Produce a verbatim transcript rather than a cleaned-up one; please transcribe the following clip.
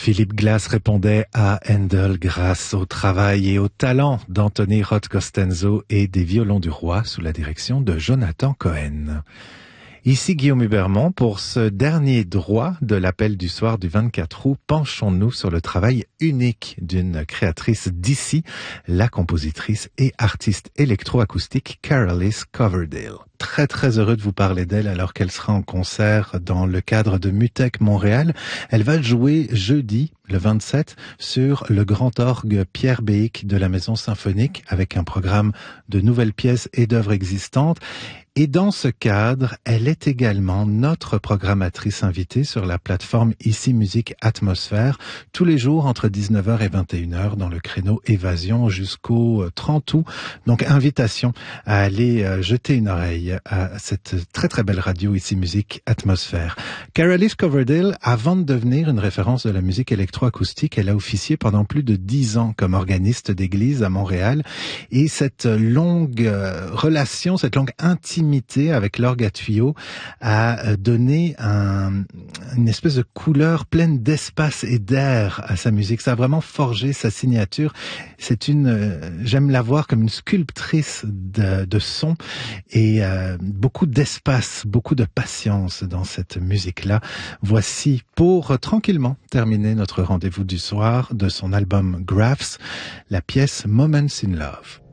Philippe Glass répondait à Handel grâce au travail et au talent d'Anthony Roth Costanzo et des violons du roi sous la direction de Jonathan Cohen. Ici Guillaume Hubermont pour ce dernier droit de l'appel du soir du vingt-quatre août. Penchons-nous sur le travail unique d'une créatrice d'ici, la compositrice et artiste électroacoustique Carolis Coverdale. Très très heureux de vous parler d'elle alors qu'elle sera en concert dans le cadre de Mutec Montréal. Elle va jouer jeudi, le vingt-sept, sur le grand orgue Pierre Béhic de la Maison Symphonique avec un programme de nouvelles pièces et d'œuvres existantes. Et dans ce cadre, elle est également notre programmatrice invitée sur la plateforme Ici Musique Atmosphère, tous les jours entre dix-neuf heures et vingt et une heures dans le créneau Évasion jusqu'au trente août. Donc, invitation à aller jeter une oreille à cette très très belle radio Ici Musique Atmosphère. Carolis Coverdale, avant de devenir une référence de la musique électroacoustique, elle a officié pendant plus de dix ans comme organiste d'église à Montréal. Et cette longue relation, cette longue intimité avec l'orgue à tuyaux a donné un, une espèce de couleur pleine d'espace et d'air à sa musique. Ça a vraiment forgé sa signature. C'est une, j'aime la voir comme une sculptrice de, de son et euh, beaucoup d'espace, beaucoup de patience dans cette musique-là. Voici pour tranquillement terminer notre rendez-vous du soir de son album Graphs, la pièce Moments in Love.